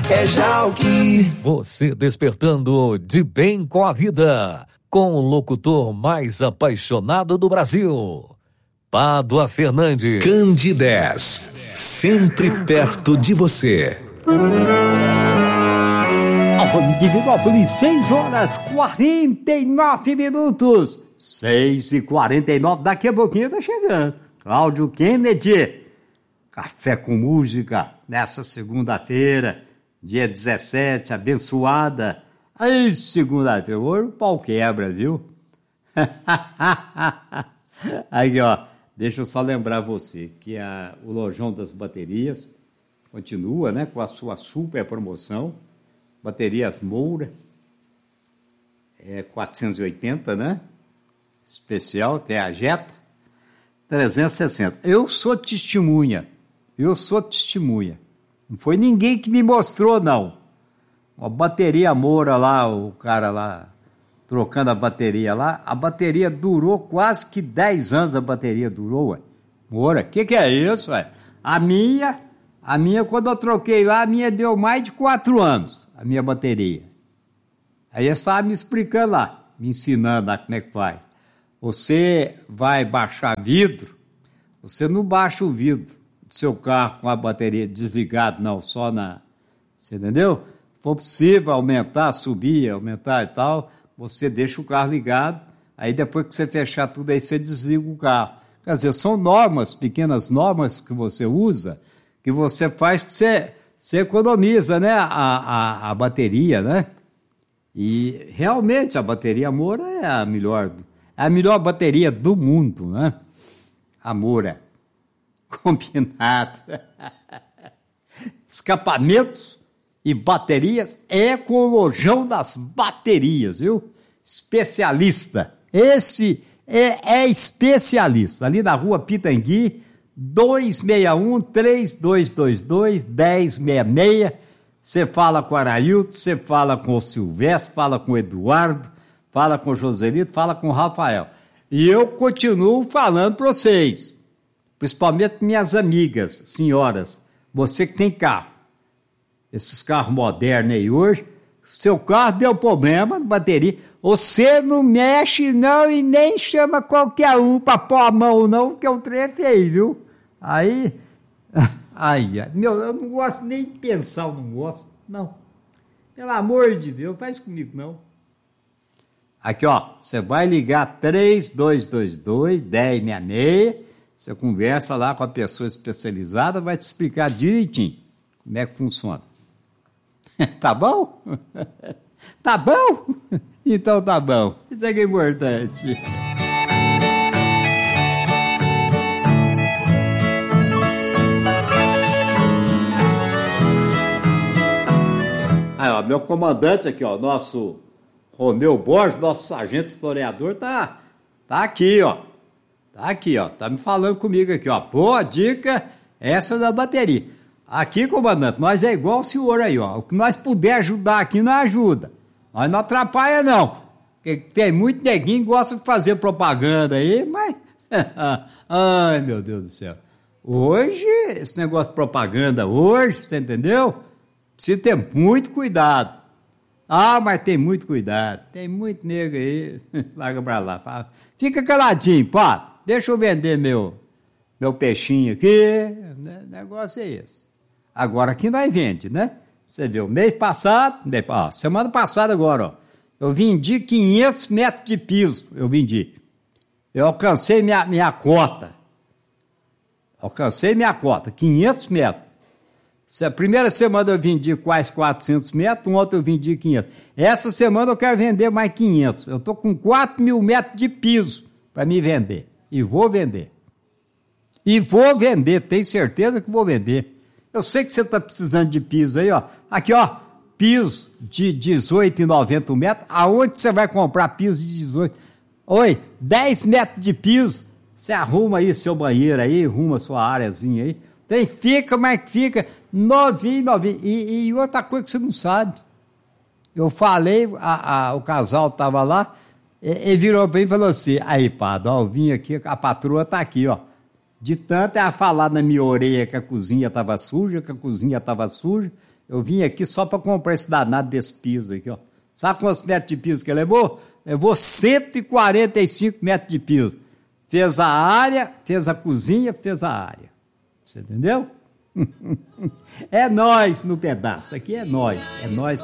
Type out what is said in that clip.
é Jalki. Você despertando de bem com a vida, com o locutor mais apaixonado do Brasil, Pádua Fernandes. Candidez, sempre perto de você. Divinópolis, 6h49. 6h49, daqui a pouquinho tá chegando Cláudio Kennedy, Café com Música, nessa segunda-feira, dia 17, abençoada. Aí, segunda-feira, hoje o pau quebra, viu? Aí, ó, deixa eu só lembrar você que o Lojão das Baterias continua, né, com a sua super promoção. Baterias Moura, 480, né? Especial, tem a Jetta, 360. Eu sou testemunha. Não foi ninguém que me mostrou, não. Uma bateria Moura lá, o cara lá, trocando a bateria lá, a bateria durou quase que 10 anos, a bateria durou, ué. Moura, o que é isso, ué? A minha, quando eu troquei lá, a minha deu mais de 4 anos. A minha bateria. Aí ele estava me explicando lá, me ensinando lá como é que faz. Você vai baixar vidro, você não baixa o vidro do seu carro com a bateria desligada, não, só na... Você entendeu? Se for possível aumentar, subir, aumentar e tal, você deixa o carro ligado, aí depois que você fechar tudo aí, você desliga o carro. Quer dizer, são normas, pequenas normas que você usa, que você faz que você economiza, né, a bateria, né? E realmente a bateria Moura é a melhor bateria do mundo, né? A Moura. Combinado. Escapamentos e baterias é com o Lojão das Baterias, viu? Especialista. Esse é especialista. Ali na rua Pitangui, 261-3222-1066. Você fala com o Arailton, você fala com o Silvestre, fala com o Eduardo, fala com o Joselito, fala com o Rafael. E eu continuo falando para vocês, principalmente minhas amigas, senhoras, você que tem carro, esses carros modernos aí hoje, seu carro deu problema na bateria, você não mexe não e nem chama qualquer um para pôr a mão não, porque o trem é feio, viu? Aí, eu não gosto nem de pensar, eu não gosto, não. Pelo amor de Deus, faz comigo, não. Aqui, ó, você vai ligar 3222-1066, você conversa lá com a pessoa especializada, vai te explicar direitinho como é que funciona. Tá bom? Tá bom? Então tá bom. Isso é que é importante. Aí, ó, meu comandante aqui, ó, nosso Romeu Borges, nosso sargento historiador, tá aqui, ó. Tá aqui, ó. Tá me falando comigo aqui, ó. Boa dica, essa da bateria. Aqui, comandante, nós é igual o senhor aí, ó. O que nós puder ajudar aqui, nós ajuda. Nós não atrapalha, não. Porque tem muito neguinho que gosta de fazer propaganda aí, mas... Ai, meu Deus do céu. Hoje, esse negócio de propaganda hoje, você entendeu? Precisa ter muito cuidado. Ah, mas tem muito cuidado. Tem muito nego aí. Larga pra lá. Fala. Fica caladinho, pá. Deixa eu vender meu peixinho aqui. O negócio é esse. Agora aqui nós vende, né? Você viu, mês passado, semana passada agora, ó. Eu vendi 500 metros de piso. Eu alcancei minha cota. 500 metros. A primeira semana eu vendi quase 400 metros, ontem eu vendi 500. Essa semana eu quero vender mais 500. Eu estou com 4.000 metros de piso para me vender. E vou vender. Tenho certeza que vou vender. Eu sei que você está precisando de piso aí, ó. Aqui, ó, piso de 18,90 metros. Aonde você vai comprar piso de 18? Oi, 10 metros de piso. Você arruma aí seu banheiro aí, arruma sua áreazinha aí. Fica novinho. E outra coisa que você não sabe. Eu falei, o casal estava lá, ele virou para mim e falou assim, aí, Padre, ó, eu vim aqui, a patroa está aqui, ó. De tanto ela falar na minha orelha que a cozinha estava suja, Eu vim aqui só para comprar esse danado desse piso aqui, ó. Sabe quantos metros de piso que ele levou? Levou 145 metros de piso. Fez a área, fez a cozinha, fez a área. Você entendeu? É nós no pedaço. Aqui é nós. É nós.